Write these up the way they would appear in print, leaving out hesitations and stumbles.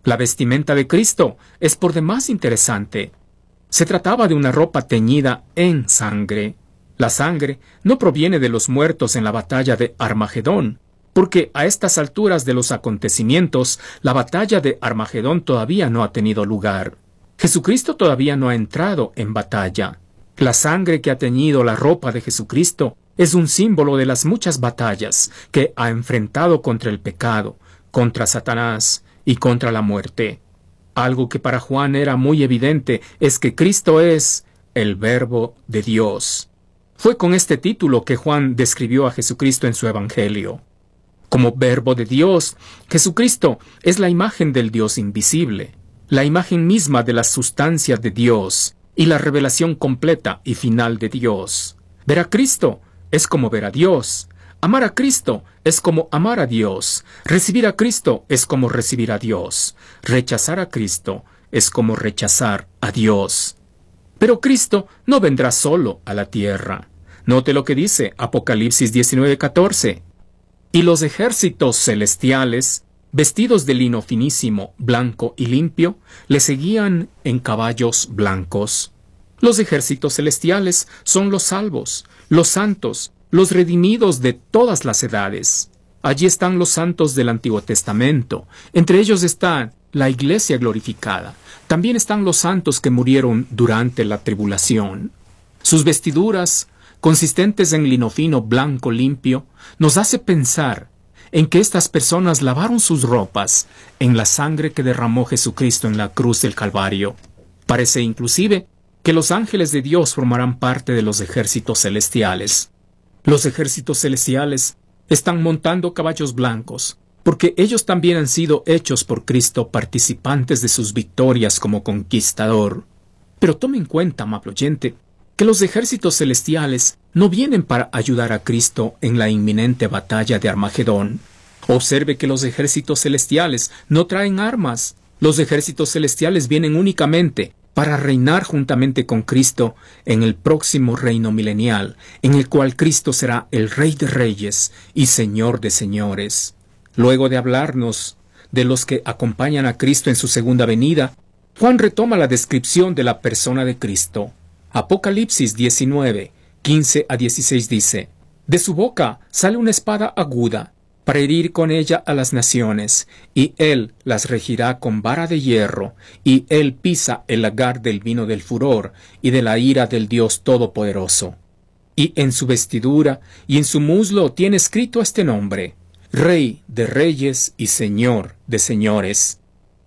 La vestimenta de Cristo es por demás interesante. Se trataba de una ropa teñida en sangre. La sangre no proviene de los muertos en la batalla de Armagedón, porque a estas alturas de los acontecimientos, la batalla de Armagedón todavía no ha tenido lugar. Jesucristo todavía no ha entrado en batalla. La sangre que ha teñido la ropa de Jesucristo es un símbolo de las muchas batallas que ha enfrentado contra el pecado, contra Satanás y contra la muerte. Algo que para Juan era muy evidente es que Cristo es el Verbo de Dios. Fue con este título que Juan describió a Jesucristo en su Evangelio. Como Verbo de Dios, Jesucristo es la imagen del Dios invisible, la imagen misma de la sustancia de Dios y la revelación completa y final de Dios. Ver a Cristo es como ver a Dios. Amar a Cristo es como amar a Dios. Recibir a Cristo es como recibir a Dios. Rechazar a Cristo es como rechazar a Dios. Pero Cristo no vendrá solo a la tierra. Note lo que dice Apocalipsis 19:14. Y los ejércitos celestiales, vestidos de lino finísimo, blanco y limpio, le seguían en caballos blancos. Los ejércitos celestiales son los salvos, los santos, los redimidos de todas las edades. Allí están los santos del Antiguo Testamento. Entre ellos está la Iglesia glorificada. También están los santos que murieron durante la tribulación. Sus vestiduras, consistentes en lino fino blanco limpio, nos hace pensar en que estas personas lavaron sus ropas en la sangre que derramó Jesucristo en la cruz del Calvario. Parece inclusive que los ángeles de Dios formarán parte de los ejércitos celestiales. Los ejércitos celestiales están montando caballos blancos, porque ellos también han sido hechos por Cristo participantes de sus victorias como conquistador. Pero tome en cuenta, amable oyente, que los ejércitos celestiales no vienen para ayudar a Cristo en la inminente batalla de Armagedón. Observe que los ejércitos celestiales no traen armas. Los ejércitos celestiales vienen únicamente para reinar juntamente con Cristo en el próximo reino milenial, en el cual Cristo será el Rey de Reyes y Señor de Señores. Luego de hablarnos de los que acompañan a Cristo en su segunda venida, Juan retoma la descripción de la persona de Cristo. Apocalipsis 19, 15 a 16 dice: De su boca sale una espada aguda, para herir con ella a las naciones, y él las regirá con vara de hierro, y él pisa el lagar del vino del furor y de la ira del Dios Todopoderoso. Y en su vestidura y en su muslo tiene escrito este nombre: Rey de Reyes y Señor de Señores.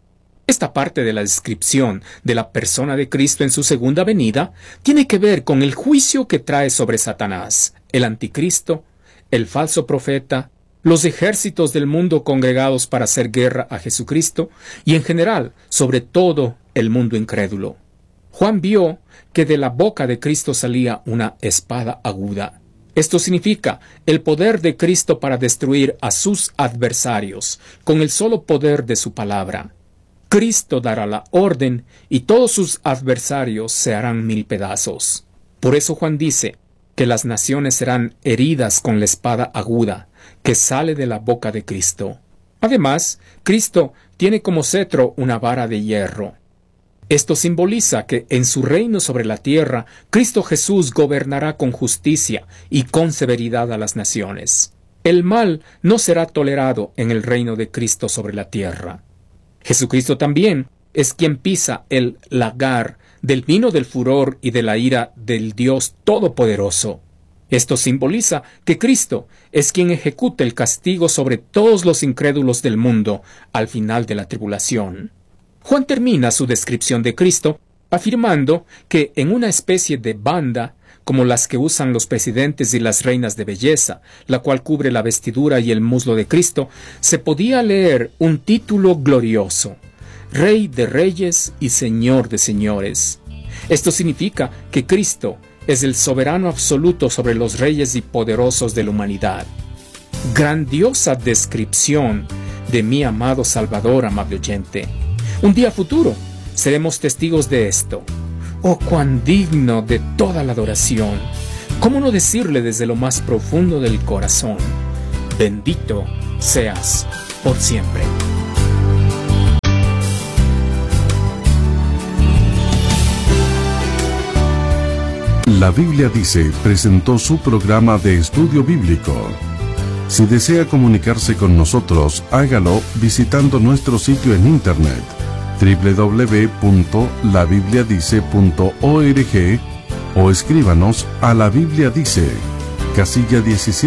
Esta parte de la descripción de la persona de Cristo en su segunda venida tiene que ver con el juicio que trae sobre Satanás, el anticristo, el falso profeta, los ejércitos del mundo congregados para hacer guerra a Jesucristo y en general sobre todo el mundo incrédulo. Juan vio que de la boca de Cristo salía una espada aguda. Esto significa el poder de Cristo para destruir a sus adversarios con el solo poder de su palabra. Cristo dará la orden y todos sus adversarios se harán mil pedazos. Por eso Juan dice que las naciones serán heridas con la espada aguda que sale de la boca de Cristo. Además, Cristo tiene como cetro una vara de hierro. Esto simboliza que en su reino sobre la tierra, Cristo Jesús gobernará con justicia y con severidad a las naciones. El mal no será tolerado en el reino de Cristo sobre la tierra. Jesucristo también es quien pisa el lagar del vino del furor y de la ira del Dios Todopoderoso. Esto simboliza que Cristo es quien ejecuta el castigo sobre todos los incrédulos del mundo al final de la tribulación. Juan termina su descripción de Cristo afirmando que en una especie de banda, como las que usan los presidentes y las reinas de belleza, la cual cubre la vestidura y el muslo de Cristo, se podía leer un título glorioso: Rey de Reyes y Señor de Señores. Esto significa que Cristo es el soberano absoluto sobre los reyes y poderosos de la humanidad. Grandiosa descripción de mi amado Salvador, amable oyente. Un día futuro seremos testigos de esto. ¡Oh, cuán digno de toda la adoración! ¿Cómo no decirle desde lo más profundo del corazón: bendito seas por siempre? La Biblia Dice presentó su programa de estudio bíblico. Si desea comunicarse con nosotros, hágalo visitando nuestro sitio en internet www.labibliadice.org o escríbanos a La Biblia Dice, casilla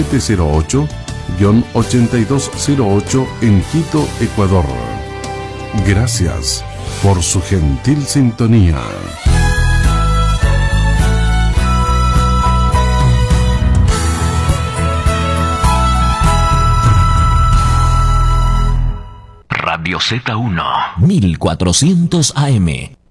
1708-8208 en Quito, Ecuador. Gracias por su gentil sintonía. Radio Z1 1400 AM